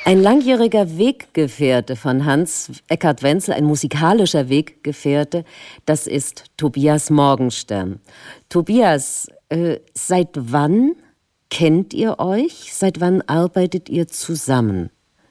Ein langjähriger Weggefährte von Hans Eckart Wenzel, ein musikalischer Weggefährte, das ist Tobias Morgenstern. Tobias, seit wann kennt ihr euch? Seit wann arbeitet ihr zusammen?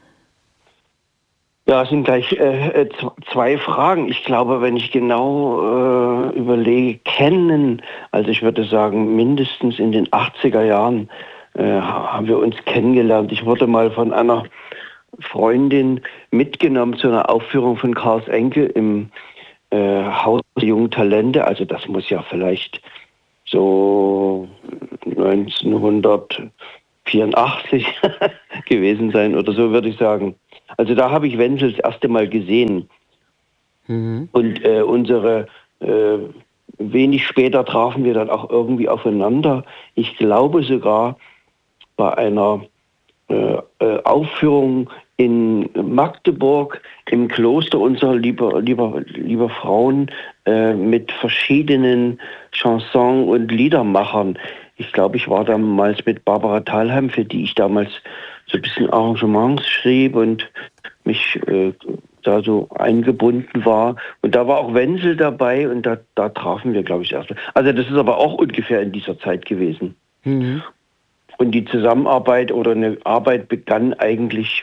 Ja, es sind gleich zwei Fragen. Ich glaube, wenn ich genau überlege, kennen, also ich würde sagen, mindestens in den 80er Jahren haben wir uns kennengelernt. Ich wurde mal von einer Freundin mitgenommen zu einer Aufführung von Karls Enke im Haus der jungen Talente. Also das muss ja vielleicht so 1984 gewesen sein oder so, würde ich sagen. Also da habe ich Wenzel das erste Mal gesehen. Mhm. Und wenig später trafen wir dann auch irgendwie aufeinander. Ich glaube sogar bei einer Aufführung in Magdeburg im Kloster unserer lieber Frauen mit verschiedenen Chanson- und Liedermachern. Ich glaube, ich war damals mit Barbara Thalheim, für die ich damals so ein bisschen Arrangements schrieb und mich da so eingebunden war. Und da war auch Wenzel dabei und da trafen wir, glaube ich, erst. Also das ist aber auch ungefähr in dieser Zeit gewesen. Mhm. Und die Zusammenarbeit oder eine Arbeit begann eigentlich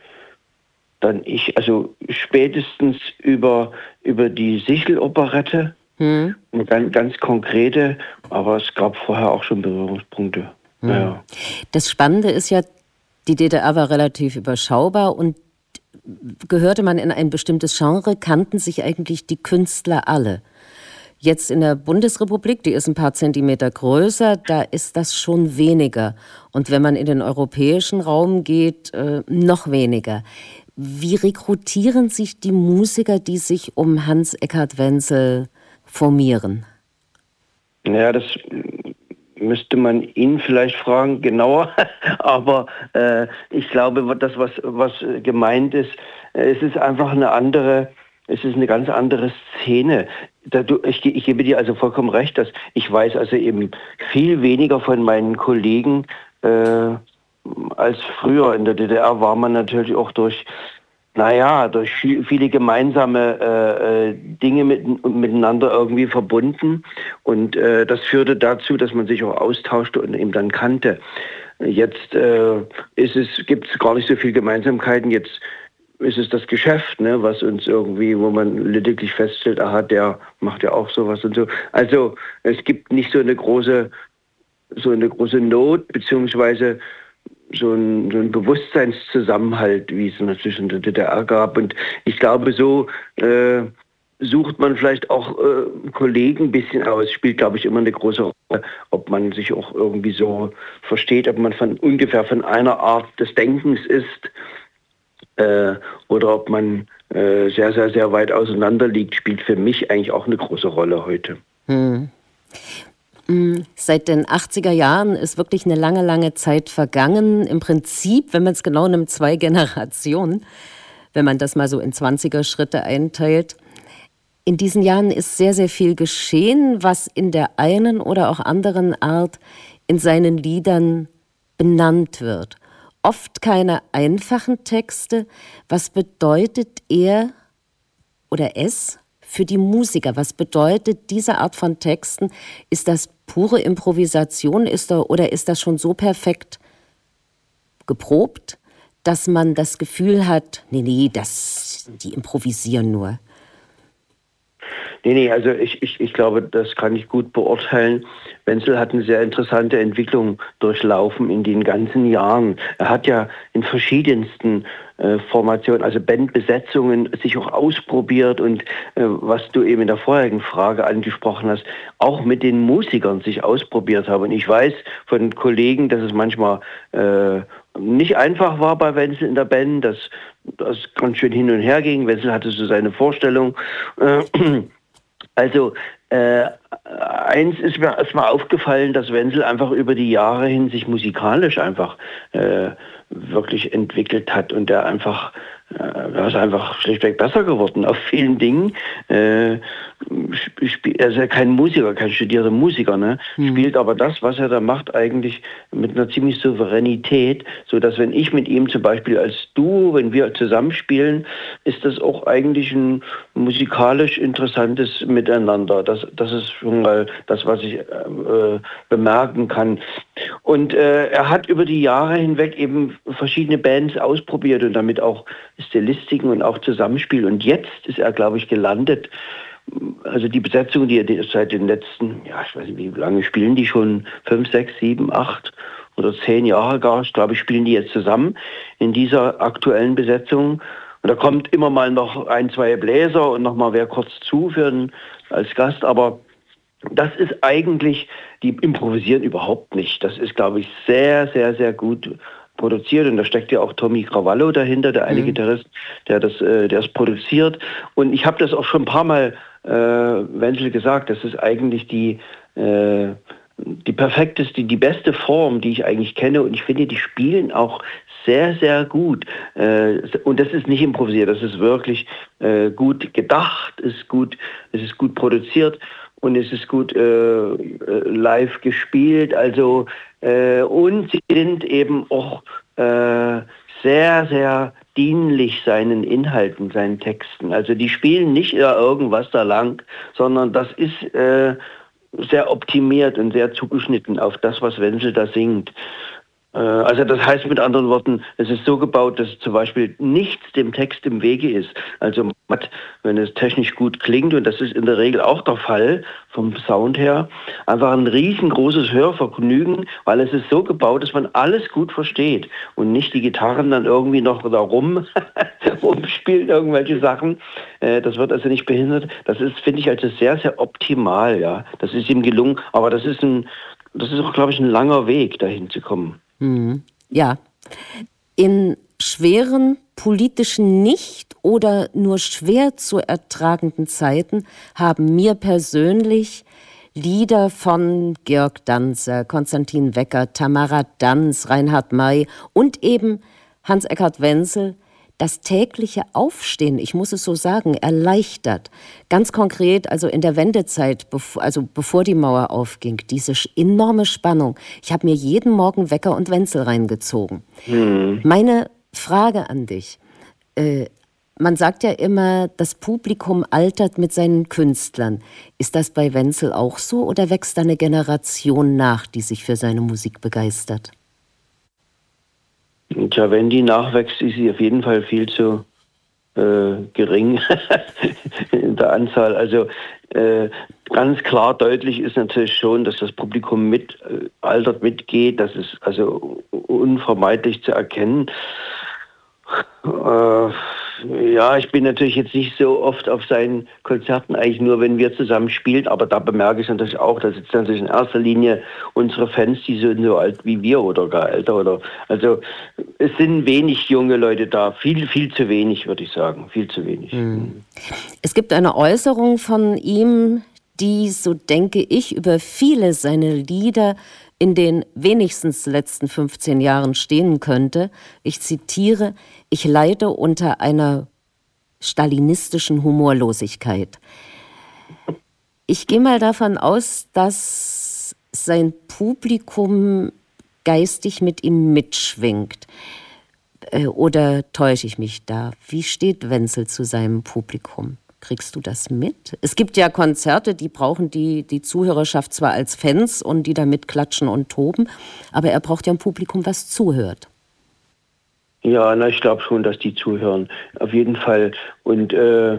dann also spätestens über die Sichel-Operette, eine ganz konkrete, aber es gab vorher auch schon Berührungspunkte. Ja. Das Spannende ist ja, die DDR war relativ überschaubar und gehörte man in ein bestimmtes Genre, kannten sich eigentlich die Künstler alle. Jetzt in der Bundesrepublik, die ist ein paar Zentimeter größer, da ist das schon weniger. Und wenn man in den europäischen Raum geht, noch weniger. Wie rekrutieren sich die Musiker, die sich um Hans Eckart Wenzel formieren? Ja, das müsste man ihn vielleicht fragen, genauer. Aber ich glaube, das, was gemeint ist, es ist einfach es ist eine ganz andere Szene. Ich gebe dir also vollkommen recht, dass ich weiß also eben viel weniger von meinen Kollegen als früher. In der DDR war man natürlich auch durch viele gemeinsame Dinge miteinander irgendwie verbunden. Und das führte dazu, dass man sich auch austauschte und eben dann kannte. Jetzt gibt es gar nicht so viele Gemeinsamkeiten. Jetzt ist es das Geschäft, ne, was uns irgendwie, wo man lediglich feststellt, aha, der macht ja auch sowas und so. Also es gibt nicht so eine große Not, beziehungsweise so ein Bewusstseinszusammenhalt, wie es natürlich in der DDR gab. Und ich glaube, so sucht man vielleicht auch Kollegen ein bisschen aus. Spielt, glaube ich, immer eine große Rolle, ob man sich auch irgendwie so versteht, ob man ungefähr von einer Art des Denkens ist, oder ob man sehr, sehr, sehr weit auseinander liegt, spielt für mich eigentlich auch eine große Rolle heute. Seit den 80er Jahren ist wirklich eine lange, lange Zeit vergangen. Im Prinzip, wenn man es genau nimmt, 2 Generationen, wenn man das mal so in 20er-Schritte einteilt. In diesen Jahren ist sehr, sehr viel geschehen, was in der einen oder auch anderen Art in seinen Liedern benannt wird. Oft keine einfachen Texte. Was bedeutet er oder es für die Musiker? Was bedeutet diese Art von Texten? Ist das pure Improvisation oder ist das schon so perfekt geprobt, dass man das Gefühl hat, die improvisieren nur? Nee, also ich glaube, das kann ich gut beurteilen. Wenzel hat eine sehr interessante Entwicklung durchlaufen in den ganzen Jahren. Er hat ja in verschiedensten Formationen, also Bandbesetzungen, sich auch ausprobiert und was du eben in der vorherigen Frage angesprochen hast, auch mit den Musikern sich ausprobiert haben. Und ich weiß von Kollegen, dass es manchmal nicht einfach war bei Wenzel in der Band, dass das ganz schön hin und her ging. Wenzel hatte so seine Vorstellung. Also eins ist mir erstmal aufgefallen, dass Wenzel einfach über die Jahre hin sich musikalisch einfach wirklich entwickelt hat und er ist einfach schlichtweg besser geworden auf vielen Dingen. er ist ja kein Musiker, kein studierter Musiker, ne? Spielt aber das, was er da macht, eigentlich mit einer ziemlich Souveränität, sodass wenn ich mit ihm zum Beispiel als Duo, wenn wir zusammenspielen, ist das auch eigentlich ein musikalisch interessantes Miteinander. Das ist schon mal das, was ich bemerken kann. Und er hat über die Jahre hinweg eben verschiedene Bands ausprobiert und damit auch Stilistiken und auch Zusammenspiel. Und jetzt ist er, glaube ich, gelandet. Also die Besetzung, die seit den letzten, ja, ich weiß nicht, wie lange spielen die schon? 5, 6, 7, 8 oder 10 Jahre gar, ich glaube, spielen die jetzt zusammen in dieser aktuellen Besetzung. Und da kommt immer mal noch 1, 2 Bläser und noch mal wer kurz zu als Gast, aber das ist eigentlich, die improvisieren überhaupt nicht. Das ist, glaube ich, sehr, sehr, sehr gut produziert und da steckt ja auch Tommy Cravallo dahinter, der eine Gitarrist, der es produziert. Und ich habe das auch schon ein paar Mal Wenzel gesagt, das ist eigentlich die perfekteste, die beste Form, die ich eigentlich kenne. Und ich finde, die spielen auch sehr, sehr gut. Und das ist nicht improvisiert, das ist wirklich gut gedacht, es ist gut produziert und es ist gut live gespielt. Also und sie sind eben auch sehr, sehr dienlich seinen Inhalten, seinen Texten. Also die spielen nicht irgendwas da lang, sondern das ist sehr optimiert und sehr zugeschnitten auf das, was Wenzel da singt. Also das heißt mit anderen Worten, es ist so gebaut, dass zum Beispiel nichts dem Text im Wege ist. Also wenn es technisch gut klingt, und das ist in der Regel auch der Fall vom Sound her, einfach ein riesengroßes Hörvergnügen, weil es ist so gebaut, dass man alles gut versteht und nicht die Gitarren dann irgendwie noch da rumspielen irgendwelche Sachen. Das wird also nicht behindert. Das ist, finde ich, also sehr, sehr optimal. Ja, das ist ihm gelungen, aber das ist auch, glaube ich, ein langer Weg, dahin zu kommen. Ja, in schweren politischen nicht oder nur schwer zu ertragenden Zeiten haben mir persönlich Lieder von Georg Danzer, Konstantin Wecker, Tamara Danz, Reinhard May und eben Hans-Eckart Wenzel das tägliche Aufstehen, ich muss es so sagen, erleichtert. Ganz konkret, also in der Wendezeit, bevor die Mauer aufging, diese enorme Spannung. Ich habe mir jeden Morgen Wecker und Wenzel reingezogen. Meine Frage an dich, man sagt ja immer, das Publikum altert mit seinen Künstlern. Ist das bei Wenzel auch so oder wächst da eine Generation nach, die sich für seine Musik begeistert? Tja, wenn die nachwächst, ist sie auf jeden Fall viel zu gering in der Anzahl. Also ganz klar deutlich ist natürlich schon, dass das Publikum altert, mitgeht. Das ist also unvermeidlich zu erkennen. Ja, ich bin natürlich jetzt nicht so oft auf seinen Konzerten, eigentlich nur, wenn wir zusammen spielen, aber da bemerke ich natürlich auch, da sitzen natürlich in erster Linie unsere Fans, die sind so alt wie wir oder gar älter. Also es sind wenig junge Leute da, viel zu wenig, würde ich sagen, viel zu wenig. Es gibt eine Äußerung von ihm, die, so denke ich, über viele seiner Lieder in den wenigstens letzten 15 Jahren stehen könnte. Ich zitiere: Ich leide unter einer stalinistischen Humorlosigkeit. Ich gehe mal davon aus, dass sein Publikum geistig mit ihm mitschwingt. Oder täusche ich mich da? Wie steht Wenzel zu seinem Publikum? Kriegst du das mit? Es gibt ja Konzerte, die brauchen die Zuhörerschaft zwar als Fans und die da mitklatschen und toben, aber er braucht ja ein Publikum, was zuhört. Ja, ich glaube schon, dass die zuhören, auf jeden Fall. Und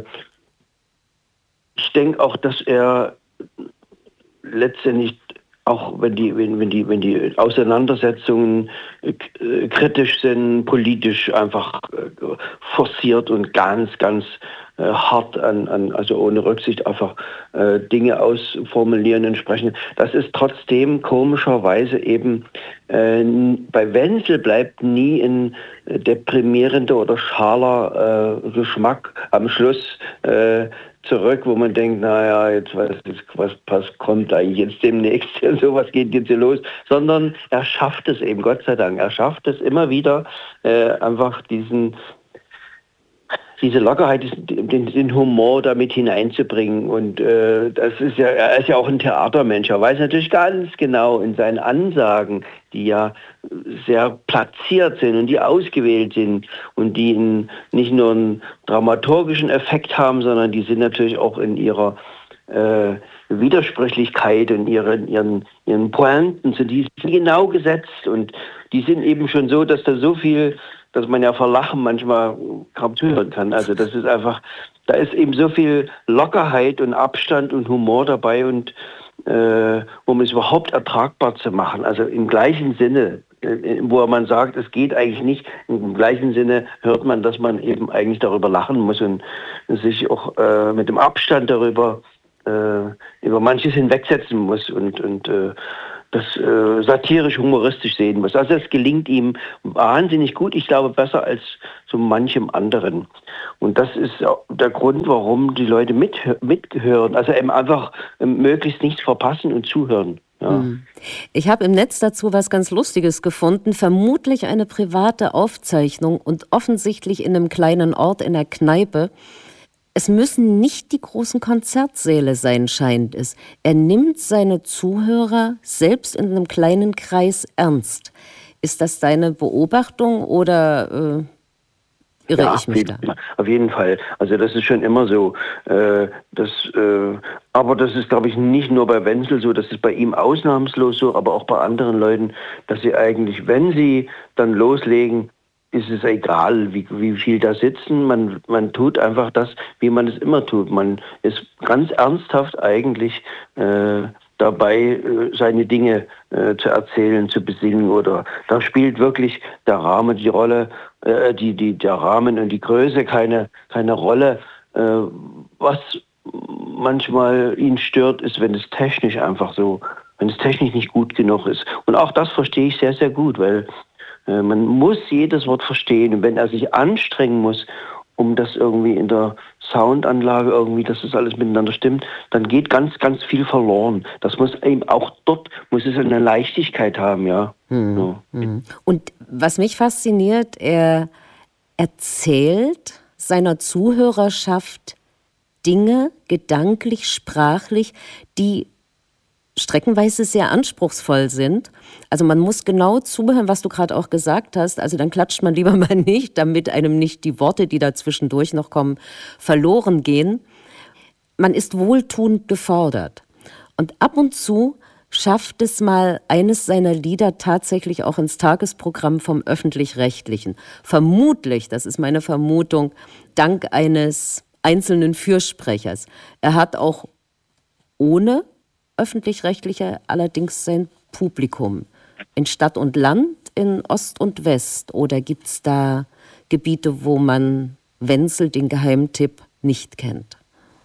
ich denke auch, dass er letztendlich, auch wenn die Auseinandersetzungen kritisch sind, politisch einfach forciert und ganz, ganz hart also ohne Rücksicht einfach Dinge ausformulieren und sprechen. Das ist trotzdem komischerweise eben, bei Wenzel bleibt nie ein deprimierender oder schaler Geschmack am Schluss zurück, wo man denkt, naja, jetzt was kommt eigentlich jetzt demnächst, so was geht jetzt hier los, sondern er schafft es eben, Gott sei Dank, er schafft es immer wieder, einfach diese Lockerheit, den Humor damit hineinzubringen. Und das ist ja, er ist ja auch ein Theatermensch. Er weiß natürlich ganz genau in seinen Ansagen, die ja sehr platziert sind und die ausgewählt sind und die nicht nur einen dramaturgischen Effekt haben, sondern die sind natürlich auch in ihrer Widersprüchlichkeit und ihren Pointen, sind die genau gesetzt und die sind eben schon so, dass da so viel, dass man ja vor Lachen manchmal kaum zuhören kann. Also das ist einfach, da ist eben so viel Lockerheit und Abstand und Humor dabei und um es überhaupt ertragbar zu machen. Also im gleichen Sinne, wo man sagt, es geht eigentlich nicht, im gleichen Sinne hört man, dass man eben eigentlich darüber lachen muss und sich auch mit dem Abstand darüber über manches hinwegsetzen muss und das satirisch, humoristisch sehen muss. Also es gelingt ihm wahnsinnig gut, ich glaube besser als so manchem anderen. Und das ist der Grund, warum die Leute mithören, also eben einfach möglichst nichts verpassen und zuhören. Ja. Ich habe im Netz dazu was ganz Lustiges gefunden, vermutlich eine private Aufzeichnung und offensichtlich in einem kleinen Ort in der Kneipe. Es müssen nicht die großen Konzertsäle sein, scheint es. Er nimmt seine Zuhörer selbst in einem kleinen Kreis ernst. Ist das deine Beobachtung oder irre ich mich da? Auf jeden Fall. Also das ist schon immer so. Aber das ist, glaube ich, nicht nur bei Wenzel so, das ist bei ihm ausnahmslos so, aber auch bei anderen Leuten, dass sie eigentlich, wenn sie dann loslegen, ist es egal, wie viel da sitzen. Man tut einfach das, wie man es immer tut. Man ist ganz ernsthaft eigentlich dabei, seine Dinge zu erzählen, zu besingen. Oder da spielt wirklich der Rahmen die Rolle, der Rahmen und die Größe keine Rolle. Was manchmal ihn stört, ist, wenn es technisch nicht gut genug ist. Und auch das verstehe ich sehr, sehr gut, weil man muss jedes Wort verstehen. Und wenn er sich anstrengen muss, um das irgendwie in der Soundanlage irgendwie, dass das alles miteinander stimmt, dann geht ganz, ganz viel verloren. Das muss eben auch dort, muss es eine Leichtigkeit haben, ja. So. Und was mich fasziniert, er erzählt seiner Zuhörerschaft Dinge, gedanklich, sprachlich, die streckenweise sehr anspruchsvoll sind. Also man muss genau zuhören, was du gerade auch gesagt hast. Also dann klatscht man lieber mal nicht, damit einem nicht die Worte, die da zwischendurch noch kommen, verloren gehen. Man ist wohltuend gefordert. Und ab und zu schafft es mal eines seiner Lieder tatsächlich auch ins Tagesprogramm vom Öffentlich-Rechtlichen. Vermutlich, das ist meine Vermutung, dank eines einzelnen Fürsprechers. Er hat auch ohne Öffentlich-Rechtliche allerdings sein Publikum. In Stadt und Land, in Ost und West? Oder gibt es da Gebiete, wo man Wenzel, den Geheimtipp, nicht kennt?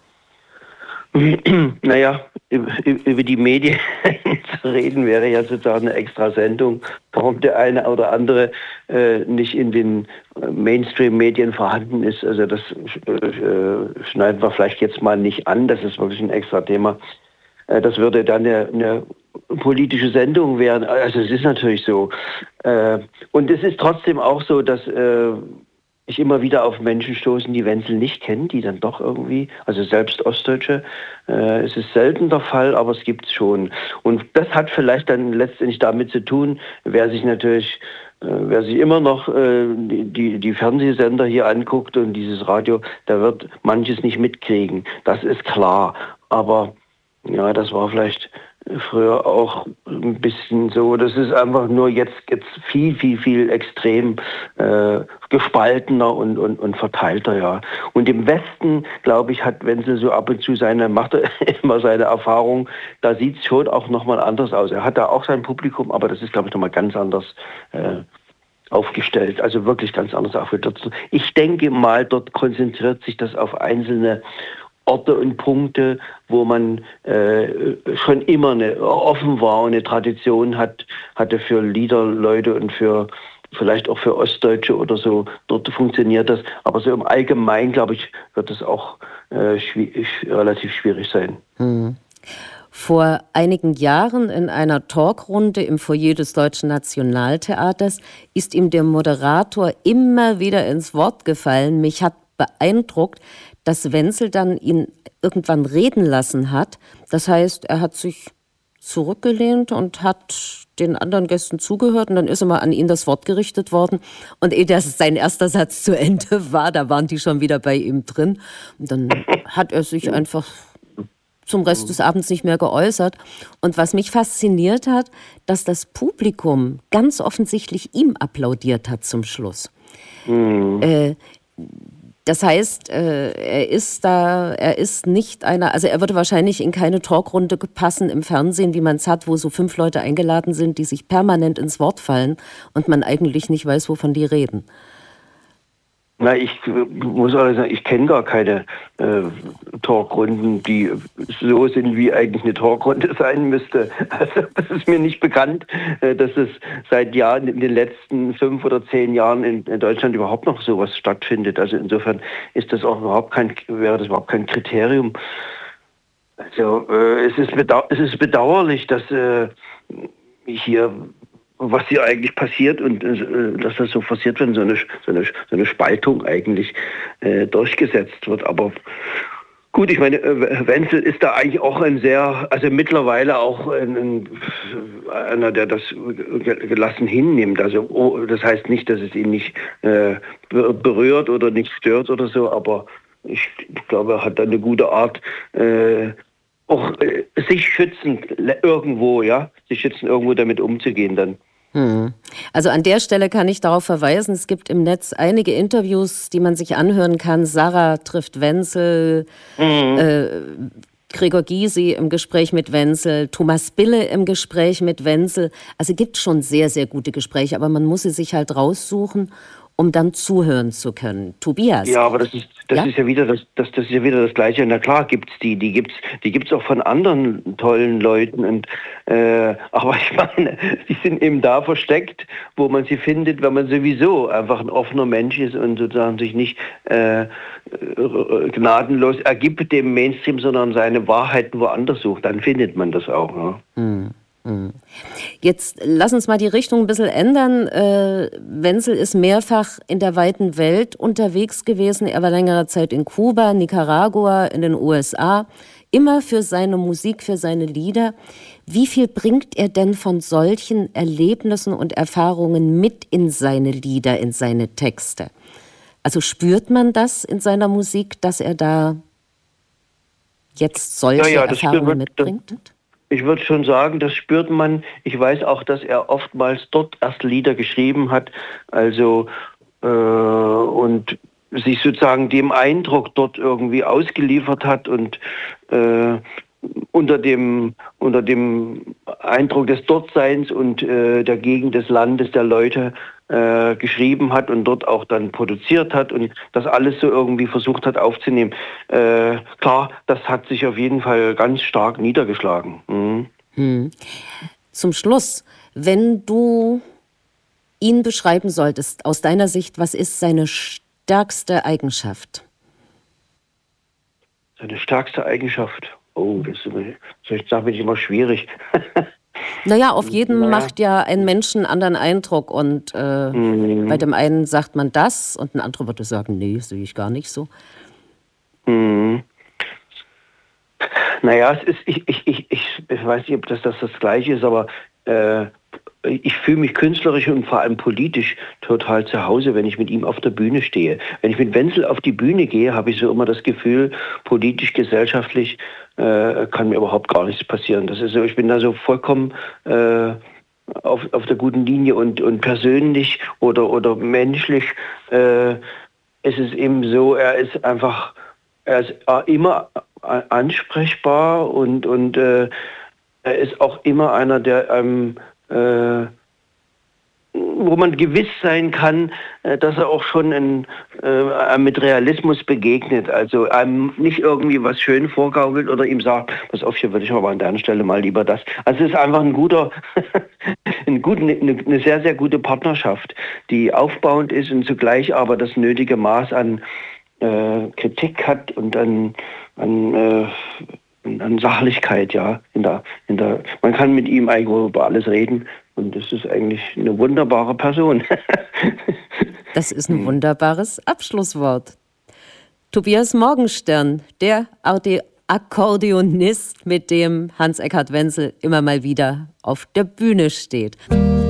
Naja, über die Medien zu reden wäre ja sozusagen eine extra Sendung. Warum der eine oder andere nicht in den Mainstream-Medien vorhanden ist, also das schneiden wir vielleicht jetzt mal nicht an, das ist wirklich ein extra Thema. Das würde dann eine politische Sendung werden. Also es ist natürlich so. Und es ist trotzdem auch so, dass ich immer wieder auf Menschen stoßen, die Wenzel nicht kennen, die dann doch irgendwie, also selbst Ostdeutsche, es ist selten der Fall, aber es gibt es schon. Und das hat vielleicht dann letztendlich damit zu tun, wer sich immer noch die Fernsehsender hier anguckt und dieses Radio, der wird manches nicht mitkriegen. Das ist klar. Aber ja, das war vielleicht früher auch ein bisschen so. Das ist einfach nur jetzt viel, viel, viel extrem gespaltener und verteilter, ja. Und im Westen, glaube ich, hat Wenzel so ab und zu macht er immer seine Erfahrung, da sieht es schon auch nochmal anders aus. Er hat da auch sein Publikum, aber das ist, glaube ich, nochmal ganz anders aufgestellt, also wirklich ganz anders aufgestellt. Ich denke mal, dort konzentriert sich das auf einzelne Orte und Punkte, wo man schon immer offen war und eine Tradition hatte für Liederleute und vielleicht auch für Ostdeutsche oder so. Dort funktioniert das. Aber so im Allgemeinen, glaube ich, wird es auch relativ schwierig sein. Vor einigen Jahren in einer Talkrunde im Foyer des Deutschen Nationaltheaters ist ihm der Moderator immer wieder ins Wort gefallen. Mich hat beeindruckt, dass Wenzel dann ihn irgendwann reden lassen hat. Das heißt, er hat sich zurückgelehnt und hat den anderen Gästen zugehört und dann ist immer an ihn das Wort gerichtet worden. Und ehe das sein erster Satz zu Ende war, da waren die schon wieder bei ihm drin. Und dann hat er sich einfach zum Rest des Abends nicht mehr geäußert. Und was mich fasziniert hat, dass das Publikum ganz offensichtlich ihm applaudiert hat zum Schluss. Das heißt, er ist nicht einer, also er würde wahrscheinlich in keine Talkrunde passen im Fernsehen, wie man es hat, wo so 5 Leute eingeladen sind, die sich permanent ins Wort fallen und man eigentlich nicht weiß, wovon die reden. Na, ich muss auch sagen, ich kenne gar keine Talkrunden, die so sind, wie eigentlich eine Talkrunde sein müsste. Also das ist mir nicht bekannt, dass es seit Jahren, in den letzten 5 oder 10 Jahren in Deutschland überhaupt noch sowas stattfindet. Also insofern ist das auch wäre das überhaupt kein Kriterium. Also es ist bedauerlich, dass hier was hier eigentlich passiert und dass das so forciert wird, so eine Spaltung eigentlich durchgesetzt wird. Aber gut, ich meine, Wenzel ist da eigentlich auch also mittlerweile auch einer, der das gelassen hinnimmt. Also das heißt nicht, dass es ihn nicht berührt oder nicht stört oder so, aber ich glaube, er hat da eine gute Art, auch sich schützend irgendwo damit umzugehen dann. Also an der Stelle kann ich darauf verweisen, es gibt im Netz einige Interviews, die man sich anhören kann. Sarah trifft Wenzel, Gregor Gysi im Gespräch mit Wenzel, Thomas Bille im Gespräch mit Wenzel. Also es gibt schon sehr, sehr gute Gespräche, aber man muss sie sich halt raussuchen, um dann zuhören zu können. Tobias? Ja, aber das ist ja wieder das Gleiche. Na klar gibt's die gibt's auch von anderen tollen Leuten aber ich meine, die sind eben da versteckt, wo man sie findet, wenn man sowieso einfach ein offener Mensch ist und sozusagen sich nicht gnadenlos ergibt dem Mainstream, sondern seine Wahrheiten woanders sucht. Dann findet man das auch. Ne? Jetzt lass uns mal die Richtung ein bisschen ändern. Wenzel ist mehrfach in der weiten Welt unterwegs gewesen. Er war längere Zeit in Kuba, Nicaragua, in den USA. Immer für seine Musik, für seine Lieder. Wie viel bringt er denn von solchen Erlebnissen und Erfahrungen mit in seine Lieder, in seine Texte? Also spürt man das in seiner Musik, dass er da jetzt solche Erfahrungen mitbringt? Ich würde schon sagen, das spürt man. Ich weiß auch, dass er oftmals dort erst Lieder geschrieben hat, also und sich sozusagen dem Eindruck dort irgendwie ausgeliefert hat und unter dem Eindruck des Dortseins und der Gegend, des Landes, der Leute geschrieben hat und dort auch dann produziert hat und das alles so irgendwie versucht hat aufzunehmen. Klar, das hat sich auf jeden Fall ganz stark niedergeschlagen. Zum Schluss, wenn du ihn beschreiben solltest, aus deiner Sicht, was ist seine stärkste Eigenschaft? Seine stärkste Eigenschaft? Oh, das ist immer schwierig. Naja, auf jeden macht ja ein Menschen einen anderen Eindruck und bei dem einen sagt man das und ein anderer würde sagen, nee, sehe ich gar nicht so. Naja, ich weiß nicht, ob das Gleiche ist, aber ich fühle mich künstlerisch und vor allem politisch total zu Hause, wenn ich mit ihm auf der Bühne stehe. Wenn ich mit Wenzel auf die Bühne gehe, habe ich so immer das Gefühl, politisch, gesellschaftlich kann mir überhaupt gar nichts passieren. Das ist so, ich bin da so vollkommen auf der guten Linie und persönlich oder menschlich ist es eben so, er ist immer ansprechbar und er ist auch immer einer, der wo man gewiss sein kann, dass er auch schon mit Realismus begegnet. Also einem nicht irgendwie was schön vorgaukelt oder ihm sagt, pass auf, hier würde ich aber an deiner Stelle mal lieber das. Also es ist einfach eine sehr, sehr gute Partnerschaft, die aufbauend ist und zugleich aber das nötige Maß an Kritik hat und an Sachlichkeit, ja. Man kann mit ihm eigentlich über alles reden und das ist eigentlich eine wunderbare Person. Das ist ein wunderbares Abschlusswort. Tobias Morgenstern, der Akkordeonist, mit dem Hans-Ekkehard Wenzel immer mal wieder auf der Bühne steht.